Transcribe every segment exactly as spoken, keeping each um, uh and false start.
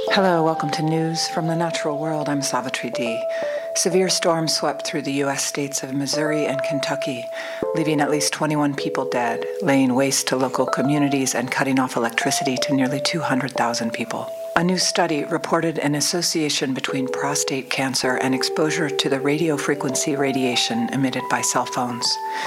Hello, welcome to News from the Natural World. I'm Savitri D. Severe storms swept through the U S states of Missouri and Kentucky, leaving at least twenty-one people dead, laying waste to local communities and cutting off electricity to nearly two hundred thousand people. A new study reported an association between prostate cancer and exposure to the radio frequency radiation emitted by cell phones.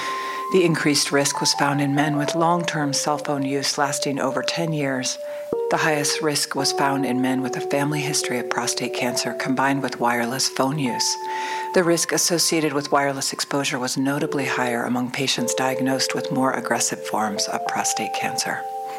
The increased risk was found in men with long-term cell phone use lasting over ten years. The highest risk was found in men with a family history of prostate cancer combined with wireless phone use. The risk associated with wireless exposure was notably higher among patients diagnosed with more aggressive forms of prostate cancer.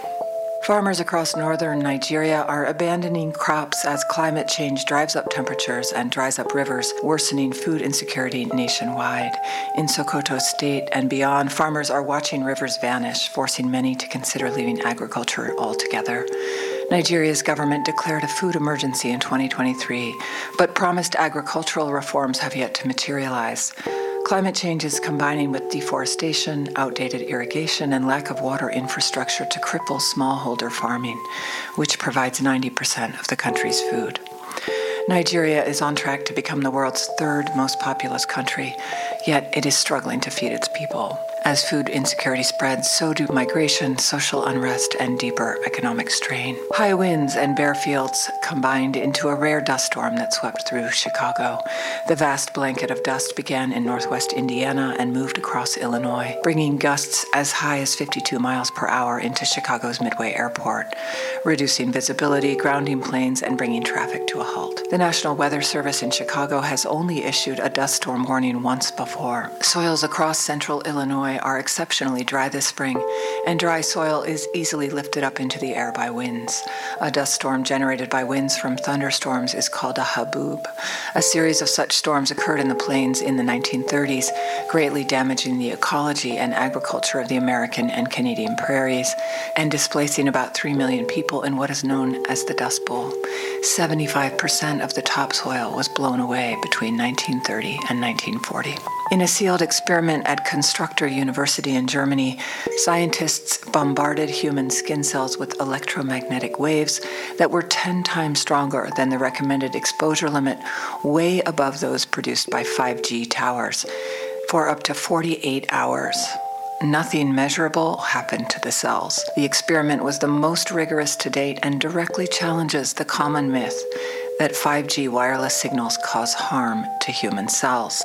Farmers across northern Nigeria are abandoning crops as climate change drives up temperatures and dries up rivers, worsening food insecurity nationwide. In Sokoto State and beyond, farmers are watching rivers vanish, forcing many to consider leaving agriculture altogether. Nigeria's government declared a food emergency in twenty twenty-three, but promised agricultural reforms have yet to materialize. Climate change is combining with deforestation, outdated irrigation, and lack of water infrastructure to cripple smallholder farming, which provides ninety percent of the country's food. Nigeria is on track to become the world's third most populous country, yet it is struggling to feed its people. As food insecurity spreads, so do migration, social unrest, and deeper economic strain. High winds and bare fields combined into a rare dust storm that swept through Chicago. The vast blanket of dust began in northwest Indiana and moved across Illinois, bringing gusts as high as fifty-two miles per hour into Chicago's Midway Airport, reducing visibility, grounding planes, and bringing traffic to a halt. The National Weather Service in Chicago has only issued a dust storm warning once before. Soils across central Illinois are exceptionally dry this spring, and dry soil is easily lifted up into the air by winds. A dust storm generated by winds from thunderstorms is called a haboob. A series of such storms occurred in the plains in the nineteen thirties, greatly damaging the ecology and agriculture of the American and Canadian prairies, and displacing about three million people in what is known as the Dust Bowl. seventy-five percent of the topsoil was blown away between nineteen thirty and nineteen forty. In a sealed experiment at Constructor University in Germany, scientists bombarded human skin cells with electromagnetic waves that were ten times stronger than the recommended exposure limit, way above those produced by five G towers, for up to forty-eight hours. Nothing measurable happened to the cells. The experiment was the most rigorous to date and directly challenges the common myth that five G wireless signals cause harm to human cells.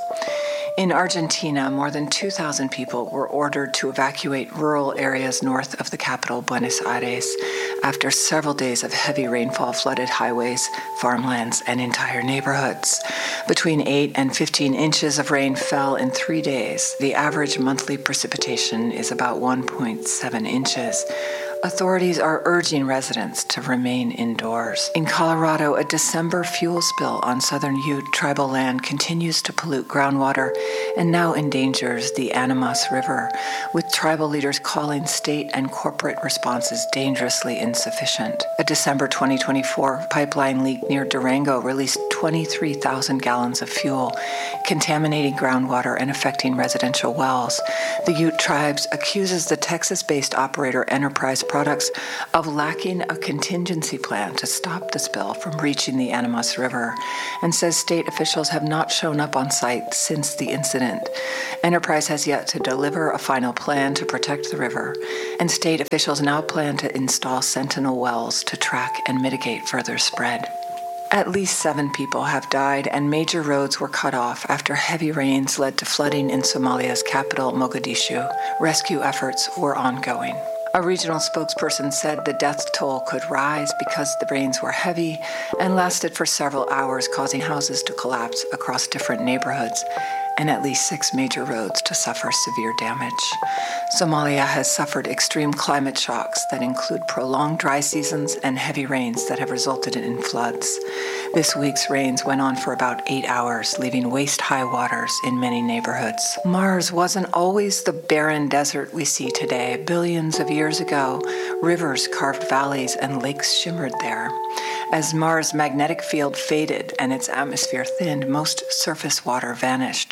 In Argentina, more than two thousand people were ordered to evacuate rural areas north of the capital, Buenos Aires, after several days of heavy rainfall flooded highways, farmlands, and entire neighborhoods. Between eight and fifteen inches of rain fell in three days. The average monthly precipitation is about one point seven inches. Authorities are urging residents to remain indoors. In Colorado, a December fuel spill on southern Ute tribal land continues to pollute groundwater and now endangers the Animas River, with tribal leaders calling state and corporate responses dangerously insufficient. A December twenty twenty-four pipeline leak near Durango released twenty-three thousand gallons of fuel, contaminating groundwater and affecting residential wells. The Ute tribes accuses the Texas-based operator Enterprise Products of lacking a contingency plan to stop the spill from reaching the Animas River, and says state officials have not shown up on site since the incident. Enterprise has yet to deliver a final plan to protect the river, and state officials now plan to install sentinel wells to track and mitigate further spread. At least seven people have died and major roads were cut off after heavy rains led to flooding in Somalia's capital, Mogadishu. Rescue efforts were ongoing. A regional spokesperson said the death toll could rise because the rains were heavy and lasted for several hours, causing houses to collapse across different neighborhoods and at least six major roads to suffer severe damage. Somalia has suffered extreme climate shocks that include prolonged dry seasons and heavy rains that have resulted in floods. This week's rains went on for about eight hours, leaving waist-high waters in many neighborhoods. Mars wasn't always the barren desert we see today. Billions of years ago, rivers carved valleys and lakes shimmered there. As Mars' magnetic field faded and its atmosphere thinned, most surface water vanished.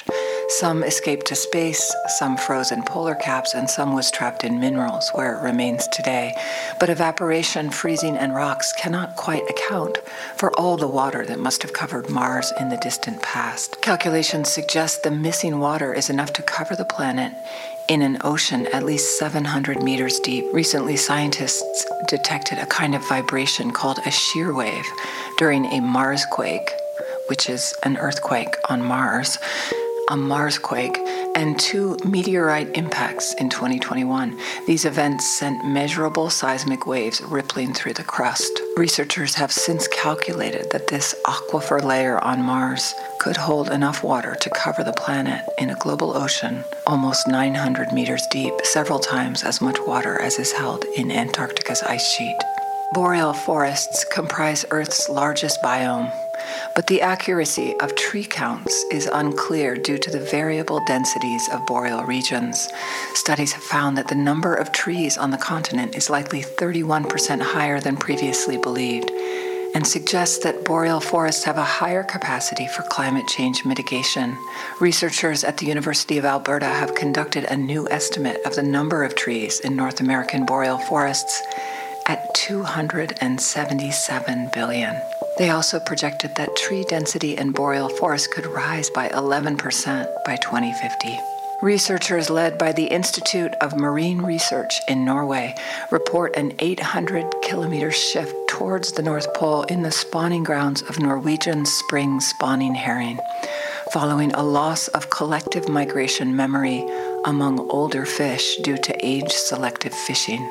Some escaped to space, some froze in polar caps, and some was trapped in minerals, where it remains today. But evaporation, freezing, and rocks cannot quite account for all the water that must have covered Mars in the distant past. Calculations suggest the missing water is enough to cover the planet in an ocean at least seven hundred meters deep. Recently, scientists detected a kind of vibration called a shear wave during a Marsquake, which is an earthquake on Mars, a Marsquake, and two meteorite impacts in twenty twenty-one. These events sent measurable seismic waves rippling through the crust. Researchers have since calculated that this aquifer layer on Mars could hold enough water to cover the planet in a global ocean almost nine hundred meters deep, several times as much water as is held in Antarctica's ice sheet. Boreal forests comprise Earth's largest biome, but the accuracy of tree counts is unclear due to the variable densities of boreal regions. Studies have found that the number of trees on the continent is likely thirty-one percent higher than previously believed, and suggests that boreal forests have a higher capacity for climate change mitigation. Researchers at the University of Alberta have conducted a new estimate of the number of trees in North American boreal forests at two hundred seventy-seven billion. They also projected that tree density in boreal forests could rise by eleven percent by twenty fifty. Researchers led by the Institute of Marine Research in Norway report an eight hundred kilometer shift towards the North Pole in the spawning grounds of Norwegian spring spawning herring, following a loss of collective migration memory among older fish due to age-selective fishing.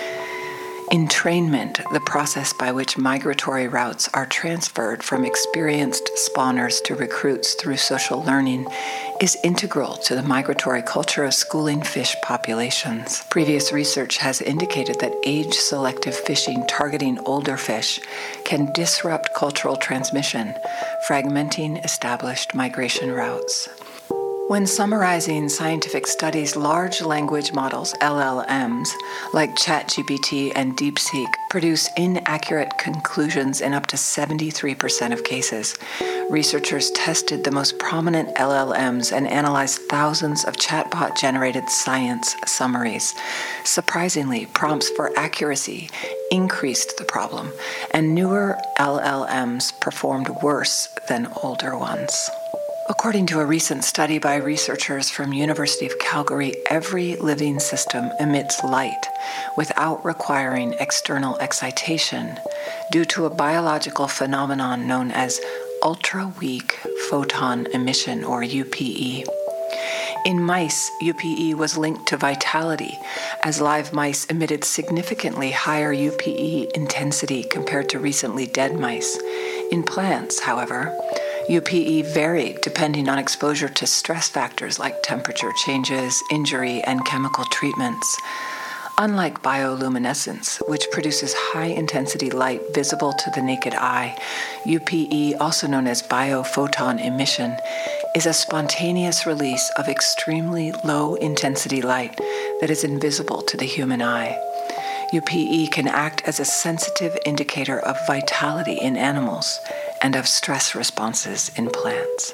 Entrainment, the process by which migratory routes are transferred from experienced spawners to recruits through social learning, is integral to the migratory culture of schooling fish populations. Previous research has indicated that age-selective fishing targeting older fish can disrupt cultural transmission, fragmenting established migration routes. When summarizing scientific studies, large language models, L L Ms, like ChatGPT and DeepSeek, produce inaccurate conclusions in up to seventy-three percent of cases. Researchers tested the most prominent L L Ms and analyzed thousands of chatbot-generated science summaries. Surprisingly, prompts for accuracy increased the problem, and newer L L Ms performed worse than older ones. According to a recent study by researchers from University of Calgary, every living system emits light without requiring external excitation due to a biological phenomenon known as ultra-weak photon emission, or U P E. In mice, U P E was linked to vitality, as live mice emitted significantly higher U P E intensity compared to recently dead mice. In plants, however, U P E varied depending on exposure to stress factors like temperature changes, injury, and chemical treatments. Unlike bioluminescence, which produces high-intensity light visible to the naked eye, U P E, also known as biophoton emission, is a spontaneous release of extremely low-intensity light that is invisible to the human eye. U P E can act as a sensitive indicator of vitality in animals and of stress responses in plants.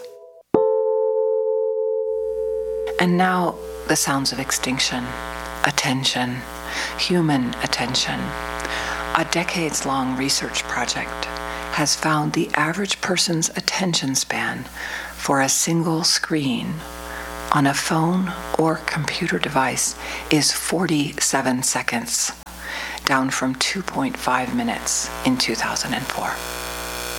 And now, the sounds of extinction, attention, human attention. A decades-long research project has found the average person's attention span for a single screen on a phone or computer device is forty-seven seconds, down from two point five minutes in two thousand four.